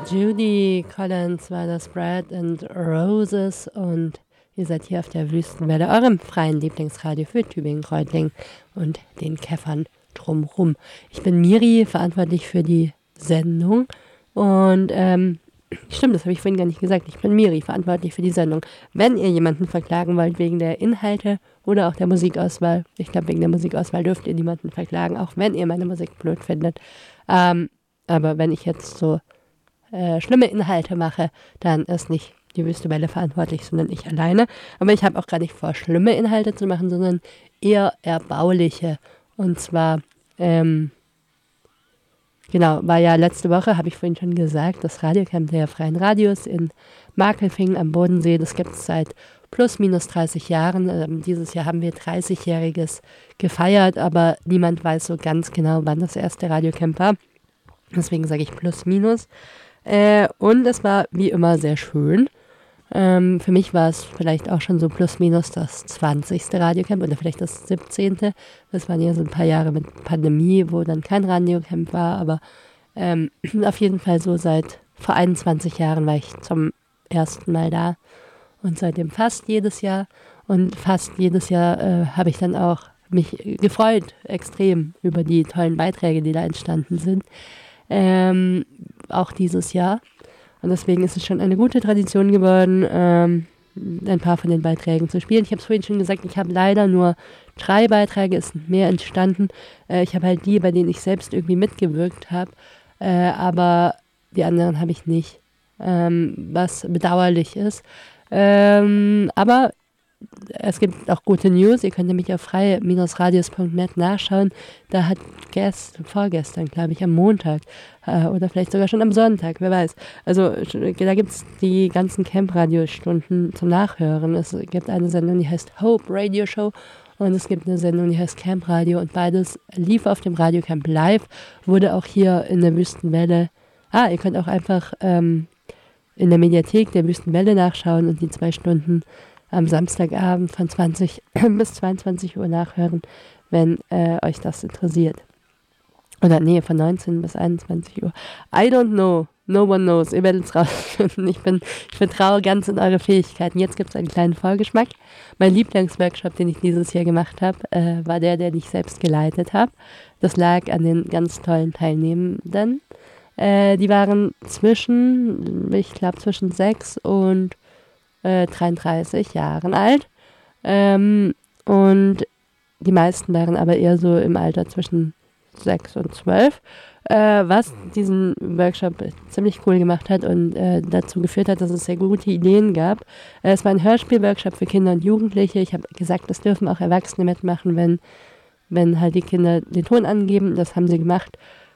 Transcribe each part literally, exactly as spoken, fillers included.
Judy Collins war das, Bread and Roses, und ihr seid hier auf der Wüstenwelle, eurem freien Lieblingsradio für Tübingen-Reutlingen und den Käffern drumrum. Ich bin Miri, verantwortlich für die Sendung, und ähm, stimmt, das habe ich vorhin gar nicht gesagt, ich bin Miri, verantwortlich für die Sendung. Wenn ihr jemanden verklagen wollt wegen der Inhalte oder auch der Musikauswahl, ich glaube wegen der Musikauswahl dürft ihr niemanden verklagen, auch wenn ihr meine Musik blöd findet, ähm, aber wenn ich jetzt so Äh, schlimme Inhalte mache, dann ist nicht die Wüstewelle verantwortlich, sondern ich alleine. Aber ich habe auch gar nicht vor, schlimme Inhalte zu machen, sondern eher erbauliche. Und zwar, ähm, genau, war ja letzte Woche, habe ich vorhin schon gesagt, das Radiocamp der Freien Radios in Markelfingen am Bodensee. Das gibt es seit plus minus dreißig Jahren. Ähm, dieses Jahr haben wir dreißigjähriges gefeiert, aber niemand weiß so ganz genau, wann das erste Radiocamp war. Deswegen sage ich plus minus. Äh, und es war wie immer sehr schön. Ähm, für mich war es vielleicht auch schon so plus minus das zwanzigste Radiocamp oder vielleicht das siebzehnte. Das waren ja so ein paar Jahre mit Pandemie, wo dann kein Radiocamp war, aber ähm, auf jeden Fall so seit vor einundzwanzig Jahren war ich zum ersten Mal da und seitdem fast jedes Jahr. Und fast jedes Jahr äh, habe ich dann auch mich gefreut, extrem über die tollen Beiträge, die da entstanden sind. Ähm, auch dieses Jahr. Und deswegen ist es schon eine gute Tradition geworden, ähm, ein paar von den Beiträgen zu spielen. Ich habe es vorhin schon gesagt, ich habe leider nur drei Beiträge, es sind mehr entstanden. Äh, ich habe halt die, bei denen ich selbst irgendwie mitgewirkt habe, äh, aber die anderen habe ich nicht, ähm, was bedauerlich ist. Ähm, aber es gibt auch gute News, ihr könnt nämlich auf freie Radios punkt net nachschauen. Da hat gest, vorgestern, glaube ich, am Montag äh, oder vielleicht sogar schon am Sonntag, wer weiß. Also da gibt es die ganzen Camp-Radiostunden zum Nachhören. Es gibt eine Sendung, die heißt Hope Radio Show, und es gibt eine Sendung, die heißt Camp Radio, und beides lief auf dem Radiocamp live, wurde auch hier in der Wüstenwelle. Ah, ihr könnt auch einfach ähm, in der Mediathek der Wüstenwelle nachschauen und die zwei Stunden am Samstagabend von zwanzig bis zweiundzwanzig Uhr nachhören, wenn äh, euch das interessiert. Oder nee, von neunzehn bis einundzwanzig Uhr. I don't know. No one knows. Ihr werdet es rausfinden. Ich, bin, ich vertraue ganz in eure Fähigkeiten. Jetzt gibt es einen kleinen Vorgeschmack. Mein Lieblingsworkshop, den ich dieses Jahr gemacht habe, äh, war der, den ich selbst geleitet habe. Das lag an den ganz tollen Teilnehmenden. Äh, die waren zwischen, ich glaube, zwischen sechs und dreiunddreißig Jahren alt, ähm, und die meisten waren aber eher so im Alter zwischen sechs und zwölf, äh, was diesen Workshop ziemlich cool gemacht hat und äh, dazu geführt hat, dass es sehr gute Ideen gab. Äh, es war ein Hörspiel-Workshop für Kinder und Jugendliche. Ich habe gesagt, es dürfen auch Erwachsene mitmachen, wenn, wenn halt die Kinder den Ton angeben. Das haben sie gemacht,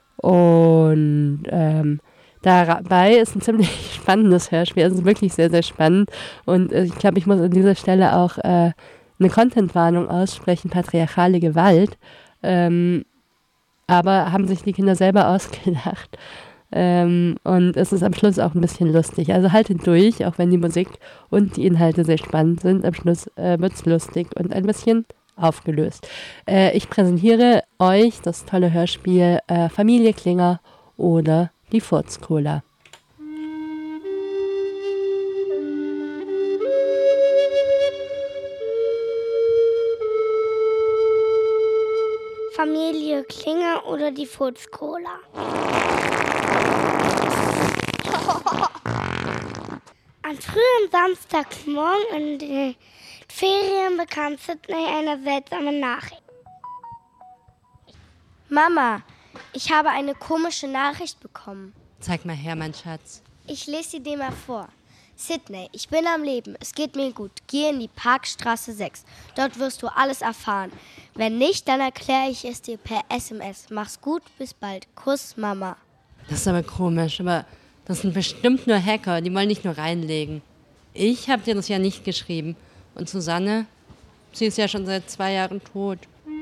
und ähm, dabei ist ein ziemlich spannendes Hörspiel. Es ist wirklich sehr, sehr spannend. Und äh, ich glaube, ich muss an dieser Stelle auch äh, eine Content-Warnung aussprechen, patriarchale Gewalt. Ähm, aber haben sich die Kinder selber ausgedacht. Ähm, und es ist am Schluss auch ein bisschen lustig. Also haltet durch, auch wenn die Musik und die Inhalte sehr spannend sind. Am Schluss äh, wird es lustig und ein bisschen aufgelöst. Äh, ich präsentiere euch das tolle Hörspiel äh, Familie Klinger oder die Furz-Cola. Familie Klinger oder die Furz-Cola. Am frühen Samstagmorgen in den Ferien bekam Sydney eine seltsame Nachricht. Mama, ich habe eine komische Nachricht bekommen. Zeig mal her, mein Schatz. Ich lese sie dir mal vor. Sydney, ich bin am Leben, es geht mir gut. Geh in die Parkstraße sechs. Dort wirst du alles erfahren. Wenn nicht, dann erkläre ich es dir per S M S. Mach's gut, bis bald. Kuss, Mama. Das ist aber komisch, aber das sind bestimmt nur Hacker, die wollen nicht nur reinlegen. Ich habe dir das ja nicht geschrieben. Und Susanne, sie ist ja schon seit zwei Jahren tot.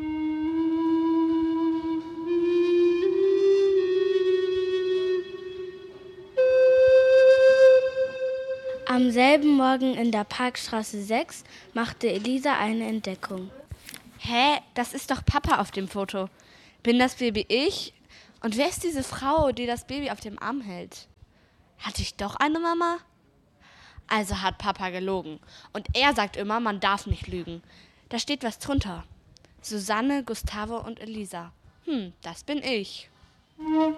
Am selben Morgen in der Parkstraße sechs machte Elisa eine Entdeckung. Hä? Das ist doch Papa auf dem Foto. Bin das Baby ich? Und wer ist diese Frau, die das Baby auf dem Arm hält? Hatte ich doch eine Mama? Also hat Papa gelogen. Und er sagt immer, man darf nicht lügen. Da steht was drunter. Susanne, Gustavo und Elisa. Hm, das bin ich.